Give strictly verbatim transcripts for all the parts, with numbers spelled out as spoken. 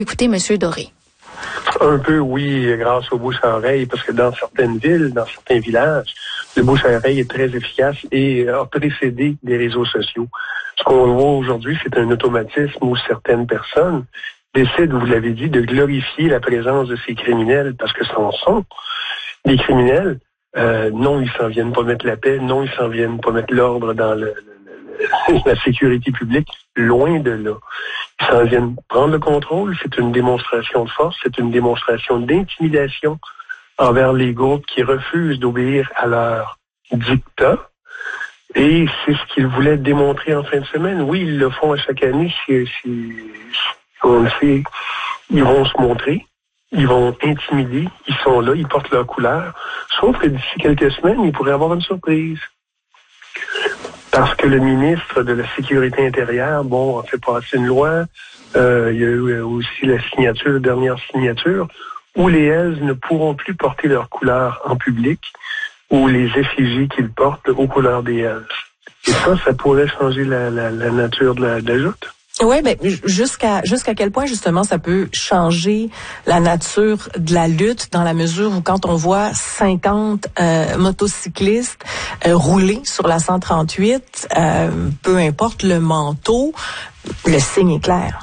Écoutez, Monsieur Doré. Un peu, oui, grâce au bouche à oreille, parce que dans certaines villes, dans certains villages, le bouche à oreille est très efficace et a précédé des réseaux sociaux. Ce qu'on voit aujourd'hui, c'est un automatisme où certaines personnes décident, vous l'avez dit, de glorifier la présence de ces criminels, parce que ce en sont des criminels. Euh, non, ils s'en viennent pas mettre la paix, non, ils s'en viennent pas mettre l'ordre dans le, le, le, la sécurité publique, loin de là. Ils s'en viennent prendre le contrôle, c'est une démonstration de force, c'est une démonstration d'intimidation envers les groupes qui refusent d'obéir à leur dictat. Et c'est ce qu'ils voulaient démontrer en fin de semaine. Oui, ils le font à chaque année. Si, si, si on le sait, ils vont se montrer, ils vont intimider, ils sont là, ils portent leur couleur. Sauf que d'ici quelques semaines, ils pourraient avoir une surprise. Parce que le ministre de la Sécurité intérieure, bon, a fait passer une loi. Euh, il y a eu aussi la signature, la dernière signature, où les Hells ne pourront plus porter leur couleur en public, ou les effigies qu'ils portent aux couleurs des Hells. Et ça, ça pourrait changer la, la, la nature de la, de la joute. Oui, ben jusqu'à jusqu'à quel point justement ça peut changer la nature de la lutte dans la mesure où quand on voit cinquante euh, motocyclistes euh, rouler sur la cent trente-huit, euh, peu importe le manteau, le signe est clair.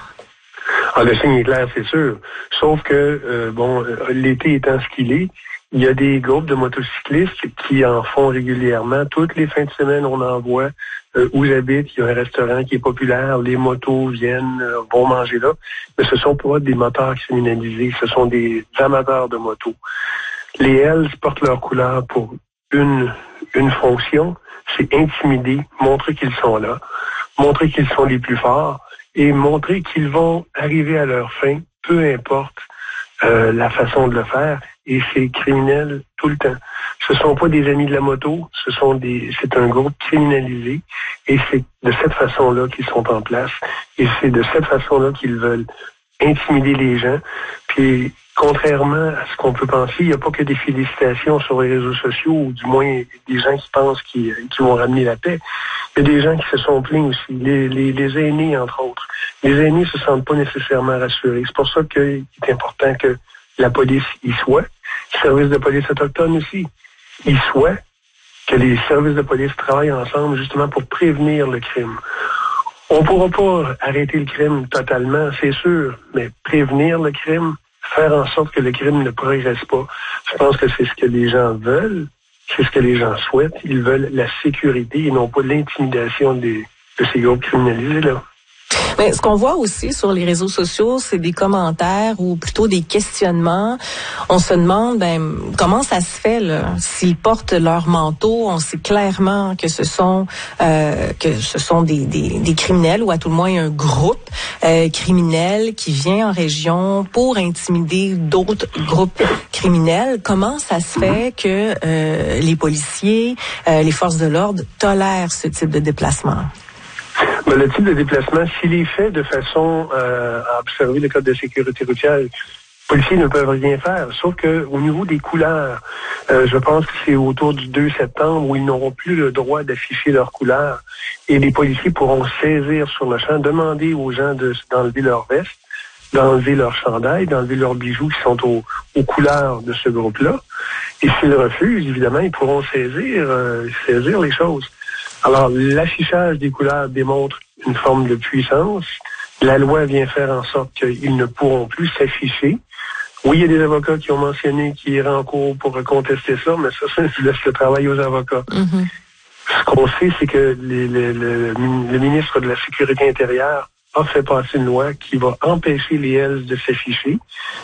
Ah, le signe est clair, c'est sûr. Sauf que euh, bon, l'été étant ce qu'il est, il y a des groupes de motocyclistes qui en font régulièrement. Toutes les fins de semaine, on en voit. Euh, où j'habite, il y a un restaurant qui est populaire. Les motos viennent, euh, vont manger là. Mais ce sont pas des motards criminalisés. Ce sont des amateurs de motos. Les Hells portent leur couleur pour une, une fonction. C'est intimider, montrer qu'ils sont là, montrer qu'ils sont les plus forts et montrer qu'ils vont arriver à leur fin, peu importe euh, la façon de le faire. Et c'est criminel tout le temps. Ce sont pas des amis de la moto, ce sont des, c'est un groupe criminalisé et c'est de cette façon-là qu'ils sont en place et c'est de cette façon-là qu'ils veulent intimider les gens. Puis, contrairement à ce qu'on peut penser, il n'y a pas que des félicitations sur les réseaux sociaux ou du moins des gens qui pensent qu'ils, qu'ils vont ramener la paix. Il y a des gens qui se sont plaints aussi, les, les, les aînés entre autres. Les aînés se sentent pas nécessairement rassurés. C'est pour ça qu'il est important que la police y soit. Le service de police autochtone aussi, il souhaite que les services de police travaillent ensemble justement pour prévenir le crime. On ne pourra pas arrêter le crime totalement, c'est sûr, mais prévenir le crime, faire en sorte que le crime ne progresse pas, je pense que c'est ce que les gens veulent, c'est ce que les gens souhaitent. Ils veulent la sécurité et non pas l'intimidation des, de ces groupes criminalisés-là. Mais ce qu'on voit aussi sur les réseaux sociaux, c'est des commentaires ou plutôt des questionnements. On se demande, ben, comment ça se fait, là? S'ils portent leur manteau, on sait clairement que ce sont, euh, que ce sont des, des, des criminels ou à tout le moins un groupe euh, criminel qui vient en région pour intimider d'autres groupes criminels. Comment ça se fait que euh, les policiers, euh, les forces de l'ordre tolèrent ce type de déplacement? Mais le type de déplacement, s'il est fait de façon euh, à observer le code de sécurité routière, les policiers ne peuvent rien faire. Sauf que au niveau des couleurs, euh, je pense que c'est autour du deux septembre où ils n'auront plus le droit d'afficher leurs couleurs. Et les policiers pourront saisir sur le champ, demander aux gens de, d'enlever leur veste, d'enlever leur chandail, d'enlever leurs bijoux qui sont aux, aux couleurs de ce groupe-là. Et s'ils refusent, évidemment, ils pourront saisir, euh, saisir les choses. Alors, l'affichage des couleurs démontre une forme de puissance. La loi vient faire en sorte qu'ils ne pourront plus s'afficher. Oui, il y a des avocats qui ont mentionné qu'ils iraient en cours pour contester ça, mais ça, ça je laisse le travail aux avocats. Mm-hmm. Ce qu'on sait, c'est que les, les, le, le ministre de la Sécurité intérieure a fait passer une loi qui va empêcher les Hells de s'afficher.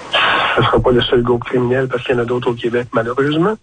Ce ne sera pas le seul groupe criminel parce qu'il y en a d'autres au Québec, malheureusement.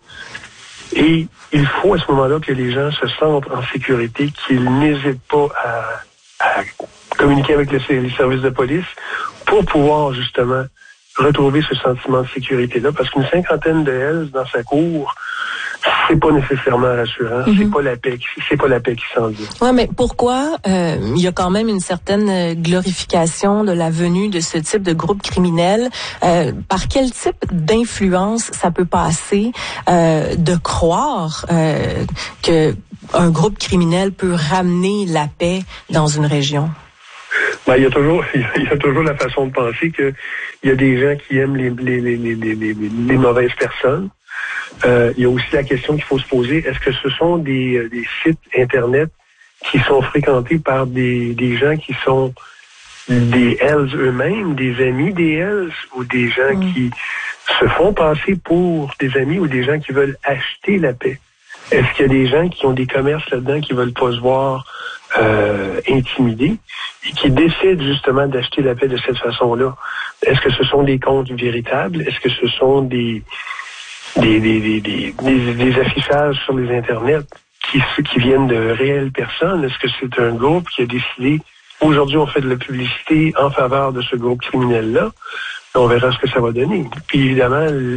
Et il faut à ce moment-là que les gens se sentent en sécurité, qu'ils n'hésitent pas à, à communiquer avec les, les services de police pour pouvoir justement retrouver ce sentiment de sécurité-là. Parce qu'une cinquantaine de Hells dans sa cour, c'est pas nécessairement rassurant. Mm-hmm. C'est pas la paix, c'est pas la paix qui s'en vient. Ouais, mais pourquoi euh, il y a quand même une certaine glorification de la venue de ce type de groupe criminel? Euh, par quel type d'influence ça peut passer euh, de croire euh, que un groupe criminel peut ramener la paix dans une région? Ben, il y a toujours, il y a toujours la façon de penser que il y a des gens qui aiment les, les, les, les, les, les, les mauvaises personnes. Euh, il y a aussi la question qu'il faut se poser, est-ce que ce sont des, des sites Internet qui sont fréquentés par des, des gens qui sont des Hells eux-mêmes, des amis des Hells, ou des gens mmh. qui se font passer pour des amis, ou des gens qui veulent acheter la paix? Est-ce qu'il y a des gens qui ont des commerces là-dedans qui veulent pas se voir euh, intimidés et qui décident justement d'acheter la paix de cette façon-là? Est-ce que ce sont des comptes véritables? Est-ce que ce sont des des des des, des, des, des affichages sur les internets qui, qui viennent de réelles personnes? Est-ce que c'est un groupe qui a décidé, aujourd'hui on fait de la publicité en faveur de ce groupe criminel-là? On verra ce que ça va donner. Puis évidemment, le,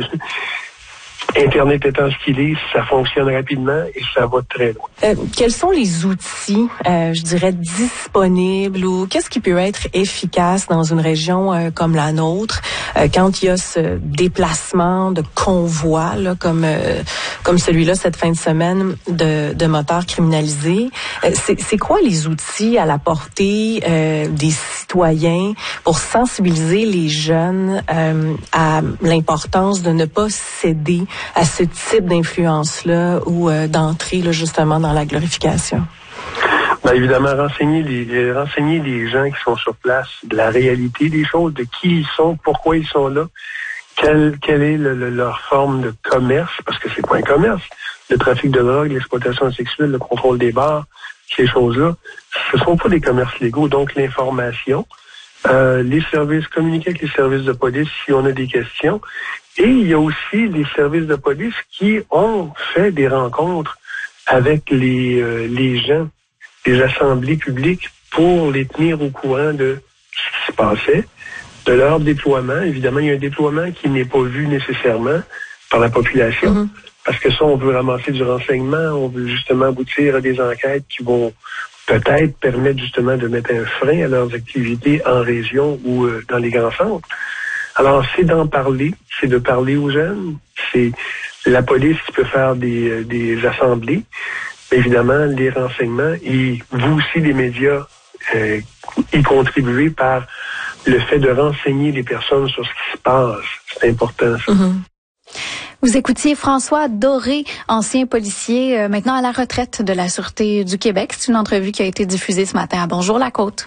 Internet étant ce qu'il est, ça fonctionne rapidement et ça va très loin. Euh, quels sont les outils, euh, je dirais, disponibles, ou qu'est-ce qui peut être efficace dans une région euh, comme la nôtre euh, quand il y a ce déplacement de convoi, là, comme euh, comme celui-là cette fin de semaine de, de motards criminalisés? Euh, c'est, c'est quoi les outils à la portée euh, des citoyens pour sensibiliser les jeunes euh, à l'importance de ne pas céder à ce type d'influence-là ou euh, d'entrer là, justement dans la glorification? Bien, évidemment, renseigner les, renseigner les gens qui sont sur place de la réalité des choses, de qui ils sont, pourquoi ils sont là, quelle, quelle est le, le, leur forme de commerce, parce que c'est pas un commerce. Le trafic de drogue, l'exploitation sexuelle, le contrôle des bars, ces choses-là, ce sont pas des commerces légaux. Donc, l'information, euh, les services, communiquer avec les services de police si on a des questions. Et il y a aussi les services de police qui ont fait des rencontres avec les, euh, les gens, des assemblées publiques, pour les tenir au courant de ce qui se passait, de leur déploiement. Évidemment, il y a un déploiement qui n'est pas vu nécessairement par la population, mm-hmm. parce que ça, on veut ramasser du renseignement, on veut justement aboutir à des enquêtes qui vont peut-être permettre justement de mettre un frein à leurs activités en région ou euh, dans les grands centres. Alors, c'est d'en parler, c'est de parler aux jeunes, c'est la police qui peut faire des, des assemblées, mais évidemment, les renseignements, et vous aussi, les médias, euh, y contribuez par le fait de renseigner les personnes sur ce qui se passe. C'est important, ça. Mm-hmm. Vous écoutiez François Doré, ancien policier, euh, maintenant à la retraite de la Sûreté du Québec. C'est une entrevue qui a été diffusée ce matin à Bonjour la Côte.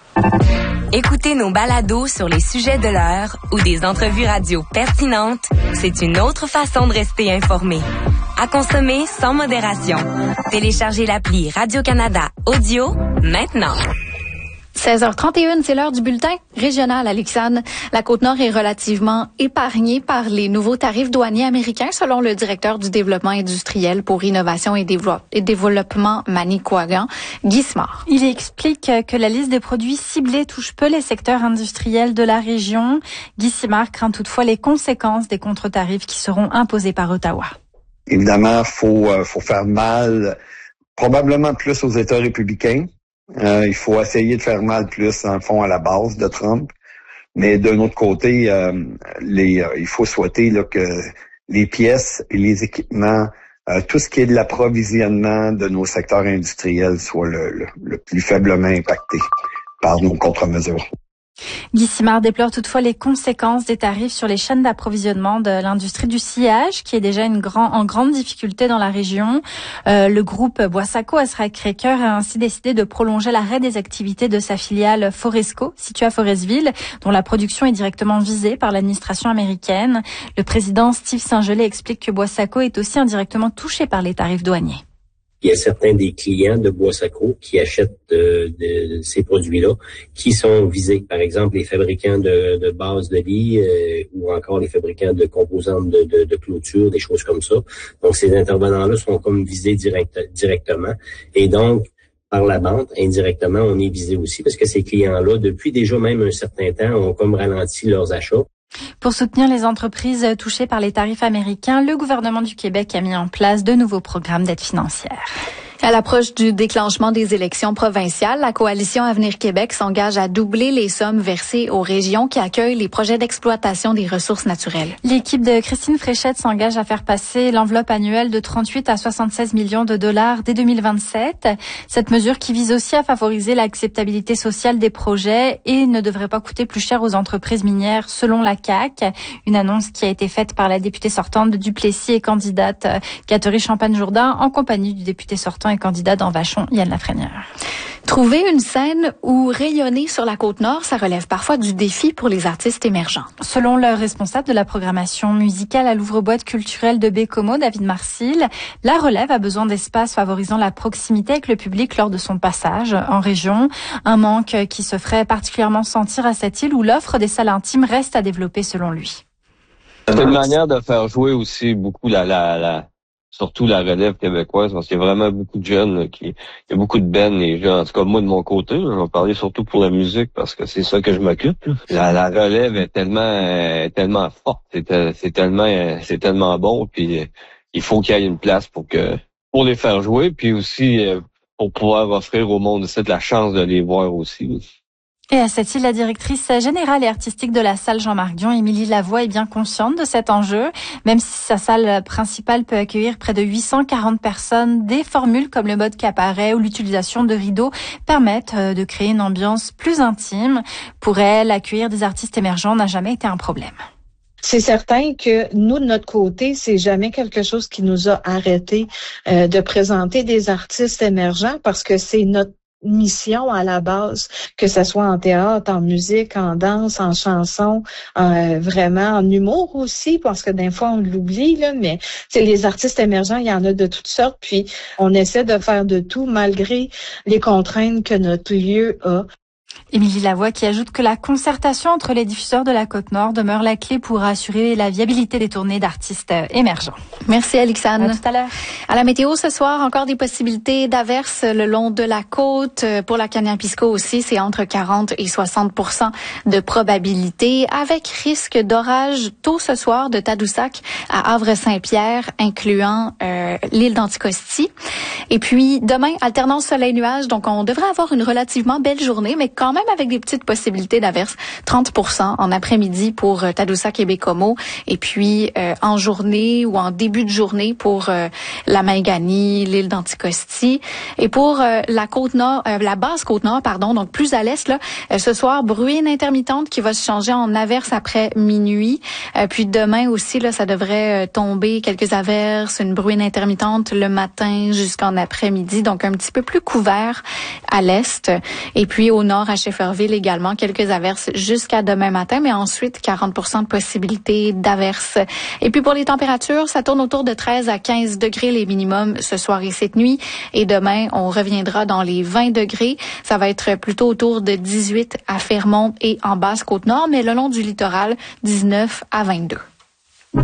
Écoutez nos balados sur les sujets de l'heure ou des entrevues radio pertinentes, c'est une autre façon de rester informé. À consommer sans modération. Téléchargez l'appli Radio-Canada Audio maintenant. seize heures trente et une, c'est l'heure du bulletin régional, Alexandre. La Côte-Nord est relativement épargnée par les nouveaux tarifs douaniers américains, selon le directeur du développement industriel pour innovation et, dévo- et développement Manicouagan, Guy Simard. Il explique que la liste des produits ciblés touche peu les secteurs industriels de la région. Guy Simard craint toutefois les conséquences des contre-tarifs qui seront imposés par Ottawa. Évidemment, faut euh, faut faire mal, probablement plus aux États républicains. Euh, il faut essayer de faire mal plus, en fond, à la base de Trump. Mais d'un autre côté, euh, les, euh, il faut souhaiter là, que les pièces et les équipements, euh, tout ce qui est de l'approvisionnement de nos secteurs industriels soit le, le, le plus faiblement impacté par nos contre-mesures. Guy Simard déplore toutefois les conséquences des tarifs sur les chaînes d'approvisionnement de l'industrie du sciage, qui est déjà une grand, en grande difficulté dans la région. Euh, le groupe Boissaco Sacré-Cœur a ainsi décidé de prolonger l'arrêt des activités de sa filiale Foresco, située à Forestville, dont la production est directement visée par l'administration américaine. Le président Steve Saint-Gelais explique que Boissaco est aussi indirectement touché par les tarifs douaniers. Il y a certains des clients de Boissaco qui achètent de, de, de ces produits-là qui sont visés. Par exemple, les fabricants de, de bases de lit euh, ou encore les fabricants de composantes de, de, de clôture, des choses comme ça. Donc, ces intervenants-là sont comme visés direct, directement. Et donc, par la bande, indirectement, on est visé aussi parce que ces clients-là, depuis déjà même un certain temps, ont comme ralenti leurs achats. Pour soutenir les entreprises touchées par les tarifs américains, le gouvernement du Québec a mis en place de nouveaux programmes d'aide financière. À l'approche du déclenchement des élections provinciales, la coalition Avenir Québec s'engage à doubler les sommes versées aux régions qui accueillent les projets d'exploitation des ressources naturelles. L'équipe de Christine Fréchette s'engage à faire passer l'enveloppe annuelle de trente-huit à soixante-seize millions de dollars dès deux mille vingt-sept. Cette mesure qui vise aussi à favoriser l'acceptabilité sociale des projets et ne devrait pas coûter plus cher aux entreprises minières selon la C A Q. Une annonce qui a été faite par la députée sortante de Duplessis et candidate Catherine Champagne-Jourdain en compagnie du député sortant et candidat dans Vachon, Yann Lafrenière. Trouver une scène où rayonner sur la Côte-Nord, ça relève parfois du défi pour les artistes émergents. Selon le responsable de la programmation musicale à l'ouvre-boîte culturelle de Bécomo, David Marcil, la relève a besoin d'espace favorisant la proximité avec le public lors de son passage en région. Un manque qui se ferait particulièrement sentir à cette île où l'offre des salles intimes reste à développer selon lui. C'est une manière de faire jouer aussi beaucoup la, la, la surtout la relève québécoise, parce qu'il y a vraiment beaucoup de jeunes là, qui, il y a beaucoup de bands, les gens, en tout cas moi de mon côté, là, je vais parler surtout pour la musique parce que c'est ça que je m'occupe. La, la relève est tellement, euh, tellement forte, c'est, c'est tellement, euh, c'est tellement bon, puis euh, il faut qu'il y ait une place pour que, pour les faire jouer, puis aussi euh, pour pouvoir offrir au monde cette la chance de les voir aussi. Et à cette île, la directrice générale et artistique de la salle Jean-Marc Dion, Émilie Lavoie, est bien consciente de cet enjeu. Même si sa salle principale peut accueillir près de huit cent quarante personnes, des formules comme le mode cabaret ou l'utilisation de rideaux permettent de créer une ambiance plus intime. Pour elle, accueillir des artistes émergents n'a jamais été un problème. C'est certain que nous, de notre côté, c'est jamais quelque chose qui nous a arrêté euh, de présenter des artistes émergents parce que c'est notre mission à la base, que ce soit en théâtre, en musique, en danse, en chanson, euh, vraiment en humour aussi, parce que des fois on l'oublie, là, mais c'est les artistes émergents, il y en a de toutes sortes, puis on essaie de faire de tout malgré les contraintes que notre lieu a. Émilie Lavoie qui ajoute que la concertation entre les diffuseurs de la Côte-Nord demeure la clé pour assurer la viabilité des tournées d'artistes émergents. Merci Alixane. À tout à l'heure. À la météo ce soir, encore des possibilités d'averses le long de la côte. Pour la Kaniapisco aussi, c'est entre quarante et soixante pour cent de probabilité, avec risque d'orage tôt ce soir de Tadoussac à Havre-Saint-Pierre, incluant euh, l'île d'Anticosti. Et puis demain, alternance soleil-nuage, donc on devrait avoir une relativement belle journée, mais quand même avec des petites possibilités d'averses, trente pour cent en après-midi pour euh, Tadoussac et Bécomo, et puis euh, en journée ou en début de journée pour euh, la Mainganie, l'île d'Anticosti. Et pour euh, la Côte-Nord, euh, la basse Côte-Nord, pardon, donc plus à l'est, là, euh, ce soir, bruine intermittente qui va se changer en averse après minuit. Euh, puis demain aussi, là, ça devrait euh, tomber quelques averses, une bruine intermittente le matin jusqu'en après-midi, donc un petit peu plus couvert à l'est. Et puis au nord, à Shefferville également, quelques averses jusqu'à demain matin, mais ensuite quarante pour cent de possibilité d'averses. Et puis pour les températures, ça tourne autour de treize à quinze degrés les minimums ce soir et cette nuit. Et demain, on reviendra dans les vingt degrés. Ça va être plutôt autour de dix-huit à Fermont et en basse Côte-Nord, mais le long du littoral, dix-neuf à vingt-deux.